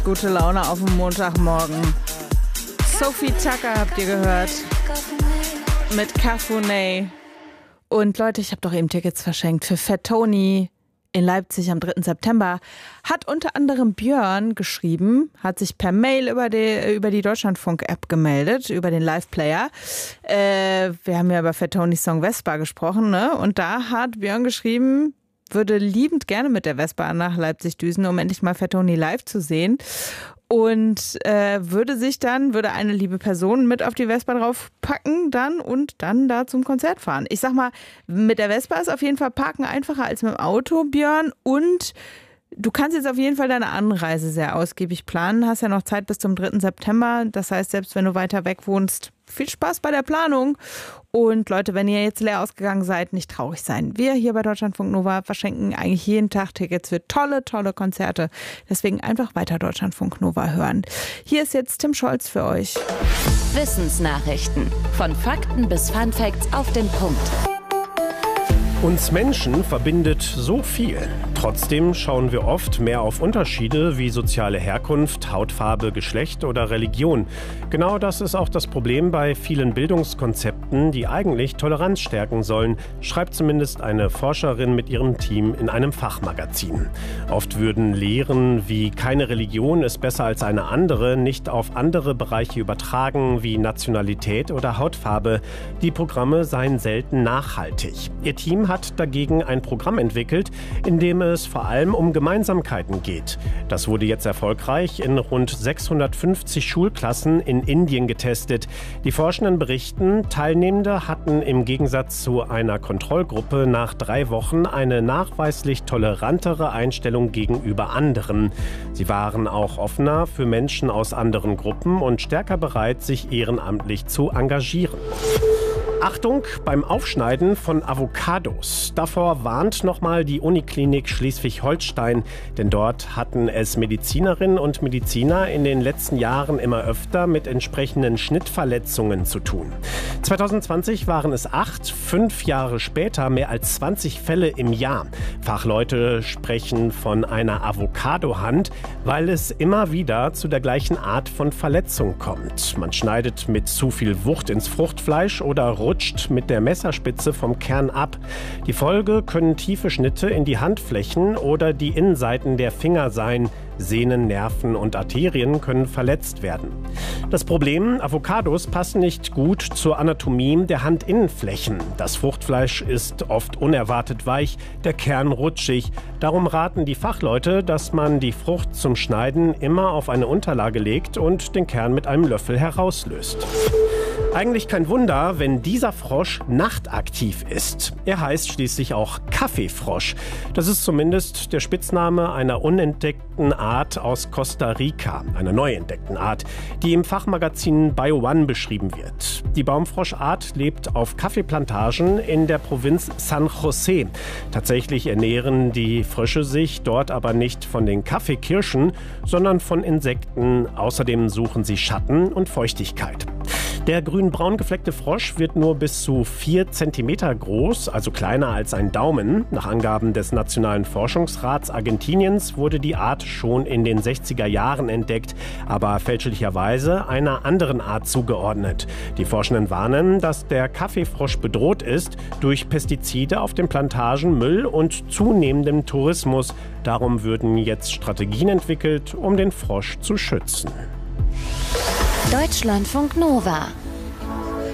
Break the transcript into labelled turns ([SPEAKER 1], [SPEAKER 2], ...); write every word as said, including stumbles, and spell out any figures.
[SPEAKER 1] Gute Laune auf dem Montagmorgen. Sophie Tucker habt ihr gehört. Mit Cafuné. Und Leute, ich habe doch eben Tickets verschenkt für Fat Tony in Leipzig am dritten September. Hat unter anderem Björn geschrieben, hat sich per Mail über die, über die Deutschlandfunk-App gemeldet, über den Live-Player. Äh, wir haben ja über Fat Tonys Song Vespa gesprochen, ne? Und da hat Björn geschrieben, würde liebend gerne mit der Vespa nach Leipzig düsen, um endlich mal Fat Tony live zu sehen. Und äh, würde sich dann, würde eine liebe Person mit auf die Vespa draufpacken dann und dann da zum Konzert fahren. Ich sag mal, mit der Vespa ist auf jeden Fall Parken einfacher als mit dem Auto, Björn. Und du kannst jetzt auf jeden Fall deine Anreise sehr ausgiebig planen. Hast ja noch Zeit bis zum dritten September. Das heißt, selbst wenn du weiter weg wohnst, viel Spaß bei der Planung. Und Leute, wenn ihr jetzt leer ausgegangen seid, nicht traurig sein. Wir hier bei Deutschlandfunk Nova verschenken eigentlich jeden Tag Tickets für tolle, tolle Konzerte. Deswegen einfach weiter Deutschlandfunk Nova hören. Hier ist jetzt Tim Scholz für euch.
[SPEAKER 2] Wissensnachrichten. Von Fakten bis Funfacts auf den Punkt.
[SPEAKER 3] Uns Menschen verbindet so viel. Trotzdem schauen wir oft mehr auf Unterschiede wie soziale Herkunft, Hautfarbe, Geschlecht oder Religion. Genau das ist auch das Problem bei vielen Bildungskonzepten, die eigentlich Toleranz stärken sollen, schreibt zumindest eine Forscherin mit ihrem Team in einem Fachmagazin. Oft würden Lehren wie keine Religion ist besser als eine andere nicht auf andere Bereiche übertragen wie Nationalität oder Hautfarbe. Die Programme seien selten nachhaltig. Ihr Team hat dagegen ein Programm entwickelt, in dem es vor allem um Gemeinsamkeiten geht. Das wurde jetzt erfolgreich in rund sechshundertfünfzig Schulklassen in Indien getestet. Die Forschenden berichten, Teilnehmende hatten im Gegensatz zu einer Kontrollgruppe nach drei Wochen eine nachweislich tolerantere Einstellung gegenüber anderen. Sie waren auch offener für Menschen aus anderen Gruppen und stärker bereit, sich ehrenamtlich zu engagieren. Achtung beim Aufschneiden von Avocados. Davor warnt nochmal die Uniklinik Schleswig-Holstein, denn dort hatten es Medizinerinnen und Mediziner in den letzten Jahren immer öfter mit entsprechenden Schnittverletzungen zu tun. zwanzig zwanzig waren es acht, fünf Jahre später mehr als zwanzig Fälle im Jahr. Fachleute sprechen von einer Avocado-Hand, weil es immer wieder zu der gleichen Art von Verletzung kommt. Man schneidet mit zu viel Wucht ins Fruchtfleisch oder rutscht mit der Messerspitze vom Kern ab. Die Folge können tiefe Schnitte in die Handflächen oder die Innenseiten der Finger sein. Sehnen, Nerven und Arterien können verletzt werden. Das Problem, Avocados passen nicht gut zur Anatomie der Handinnenflächen. Das Fruchtfleisch ist oft unerwartet weich, der Kern rutschig. Darum raten die Fachleute, dass man die Frucht zum Schneiden immer auf eine Unterlage legt und den Kern mit einem Löffel herauslöst. Eigentlich kein Wunder, wenn dieser Frosch nachtaktiv ist. Er heißt schließlich auch Kaffeefrosch. Das ist zumindest der Spitzname einer unentdeckten Art aus Costa Rica, einer neu entdeckten Art, die im Fachmagazin Bio One beschrieben wird. Die Baumfroschart lebt auf Kaffeeplantagen in der Provinz San José. Tatsächlich ernähren die Frösche sich dort aber nicht von den Kaffeekirschen, sondern von Insekten. Außerdem suchen sie Schatten und Feuchtigkeit. Der grün-braun gefleckte Frosch wird nur bis zu vier Zentimeter groß, also kleiner als ein Daumen. Nach Angaben des Nationalen Forschungsrats Argentiniens wurde die Art schon in den sechziger Jahren entdeckt, aber fälschlicherweise einer anderen Art zugeordnet. Die Forschenden warnen, dass der Kaffeefrosch bedroht ist durch Pestizide auf den Plantagen, Müll und zunehmendem Tourismus. Darum würden jetzt Strategien entwickelt, um den Frosch zu schützen.
[SPEAKER 2] Deutschlandfunk Nova